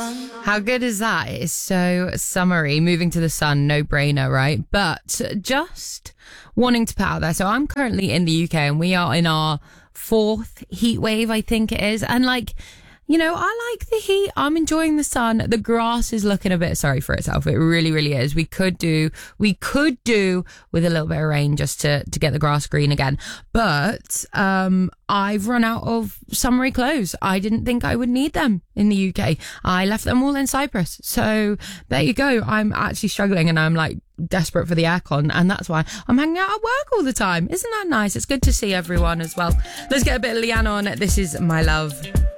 How good is that? It's so summery. Moving to the sun, no brainer, right? But just wanting to put out there. So I'm currently in the UK and we are in our fourth heat wave, I think it is. And I like the heat. I'm enjoying the sun. The grass is looking a bit sorry for itself. It really, really is. We could do with a little bit of rain just to get the grass green again. But I've run out of summery clothes. I didn't think I would need them in the UK. I left them all in Cyprus. So there you go. I'm actually struggling and I'm desperate for the aircon, and that's why I'm hanging out at work all the time. Isn't that nice? It's good to see everyone as well. Let's get a bit of Leanne on. This is My Love.